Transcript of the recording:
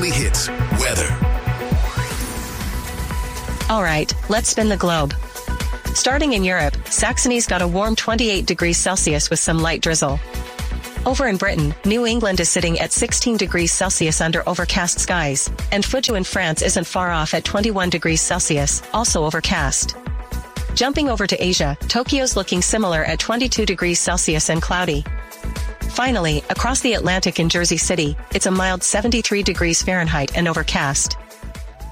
weekly hits, weather. All right, let's spin the globe. Starting in Europe, Saxony's got a warm 28 degrees Celsius with some light drizzle. Over in Britain, New England is sitting at 16 degrees Celsius under overcast skies, and Fujou in France isn't far off at 21 degrees Celsius, also overcast. Jumping over to Asia, Tokyo's looking similar at 22 degrees Celsius and cloudy. Finally, across the Atlantic in Jersey City, it's a mild 73 degrees Fahrenheit and overcast.